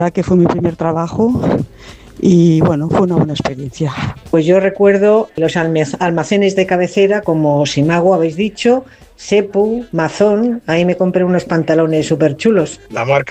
Que fue mi primer trabajo y bueno, fue una buena experiencia. Pues yo recuerdo los almacenes de cabecera como Simago, habéis dicho, Sepu, Mazón, ahí me compré unos pantalones súper chulos. La marca